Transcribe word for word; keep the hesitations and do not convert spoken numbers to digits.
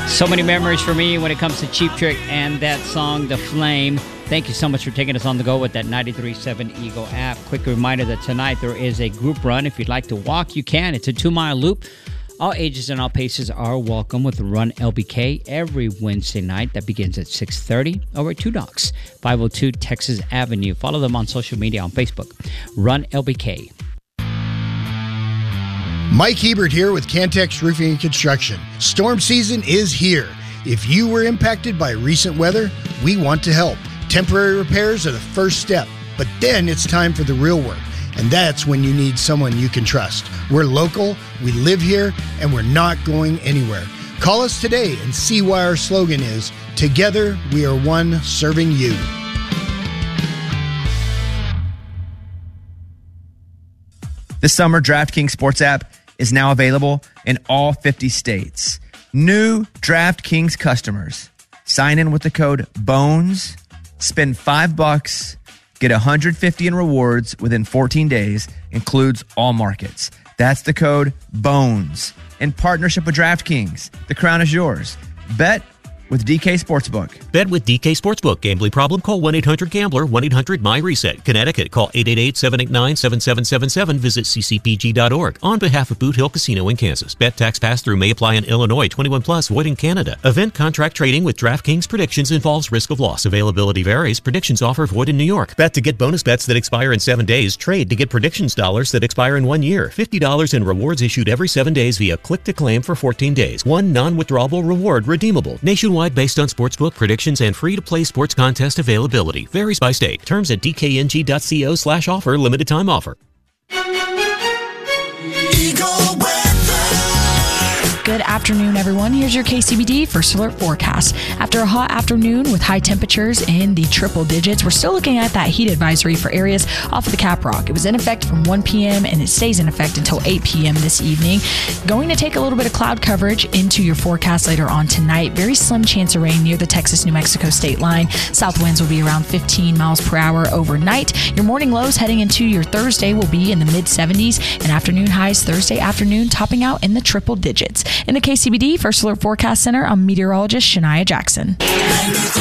So many memories for me when it comes to Cheap Trick and that song, The Flame. Thank you so much for taking us on the go with that ninety-three point seven Eagle app. Quick reminder that tonight there is a group run. If you'd like to walk, you can. It's a two-mile loop. All ages and all paces are welcome with Run L B K every Wednesday night. That begins at six thirty over at Two Docks, five oh two Texas Avenue. Follow them on social media on Facebook. Run L B K. Mike Hebert here with Cantex Roofing and Construction. Storm season is here. If you were impacted by recent weather, we want to help. Temporary repairs are the first step, but then it's time for the real work. And that's when you need someone you can trust. We're local, we live here, and we're not going anywhere. Call us today and see why our slogan is, Together we are one serving you. This summer, DraftKings Sports app is now available in all fifty states. New DraftKings customers, sign in with the code BONES, spend five bucks, get one hundred fifty in rewards within fourteen days, includes all markets. That's the code BONES. In partnership with DraftKings, the crown is yours. Bet with D K Sportsbook. Bet with D K Sportsbook. Gambling problem? Call one eight hundred gambler, one eight hundred my reset. Connecticut, call eight eight eight, seven eight nine, seven seven seven seven. Visit c c p g dot org. On behalf of Boot Hill Casino in Kansas. Bet tax pass-through may apply in Illinois. twenty-one plus. Void in Canada. Event contract trading with DraftKings Predictions involves risk of loss. Availability varies. Predictions offer void in New York. Bet to get bonus bets that expire in seven days. Trade to get predictions dollars that expire in one year. fifty dollars in rewards issued every seven days via click to claim for fourteen days. One non-withdrawable reward redeemable. Nationwide based on sportsbook predictions and free-to-play sports contest availability. Varies by state. Terms at d k n g dot co slash offer. Limited time offer. Good afternoon, everyone. Here's your K C B D First Alert forecast. After a hot afternoon with high temperatures in the triple digits, we're still looking at that heat advisory for areas off of the Cap Rock. It was in effect from one p.m. and it stays in effect until eight p.m. this evening. Going to take a little bit of cloud coverage into your forecast later on tonight. Very slim chance of rain near the Texas-New Mexico state line. South winds will be around fifteen miles per hour overnight. Your morning lows heading into your Thursday will be in the mid seventies, and afternoon highs Thursday afternoon topping out in the triple digits. In the K C B D First Alert Forecast Center, I'm meteorologist Shania Jackson.